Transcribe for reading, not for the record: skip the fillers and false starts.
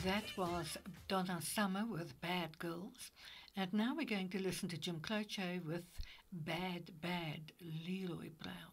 That was Donna Summer with Bad Girls. And now we're going to listen to Jim Croce with Bad, Bad Leroy Brown.